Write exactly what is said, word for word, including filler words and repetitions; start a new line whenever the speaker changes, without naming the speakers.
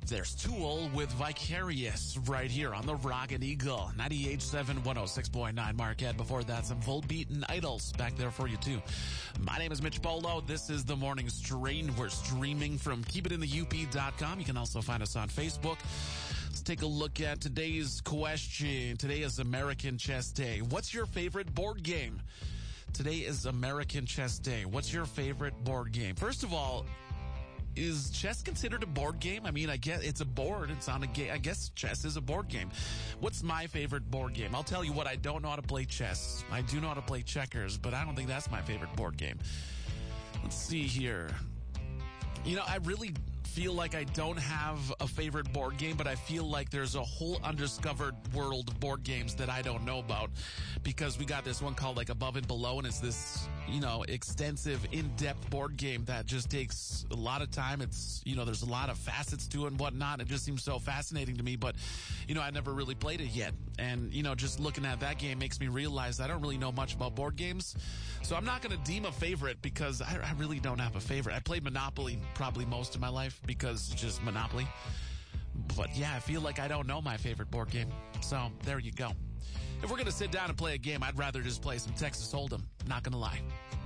There's Tool with Vicarious right here on the Rocket Eagle. ninety-eight point seven, one oh six point nine Marquette. Before that, some Volbeat and Idols back there for you too. My name is Mitch Polo. This is The Morning Strain. We're streaming from keep it in the U P dot com. You can also find us on Facebook. Let's take a look at today's question. Today is American Chess Day. What's your favorite board game? Today is American Chess Day. What's your favorite board game? First of all, is chess considered a board game? I mean, I guess it's a board. It's on a game. I guess chess is a board game. What's my favorite board game? I'll tell you what, I don't know how to play chess. I do know how to play checkers, but I don't think that's my favorite board game. Let's see here. You know, I really feel like I don't have a favorite board game, but I feel like there's a whole undiscovered world of board games that I don't know about, because we got this one called like Above and Below, and it's this, you know, extensive, in-depth board game that just takes a lot of time. It's, you know, there's a lot of facets to it and whatnot. It just seems so fascinating to me, but, you know, I never really played it yet. And, you know, just looking at that game makes me realize I don't really know much about board games. So I'm not going to deem a favorite, because I, I really don't have a favorite. I played Monopoly probably most of my life, because it's just Monopoly. But yeah, I feel like I don't know my favorite board game. So there you go. If we're going to sit down and play a game, I'd rather just play some Texas Hold'em. Not going to lie.